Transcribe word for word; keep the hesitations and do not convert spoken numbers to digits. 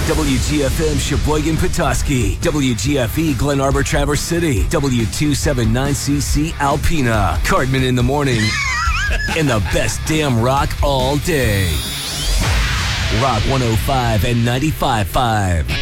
W G F M Sheboygan Petoskey, W G F E Glen Arbor Traverse City, W two seventy-nine C C Alpena, Cartman in the morning, and the best damn rock all day. Rock one oh five and ninety-five point five.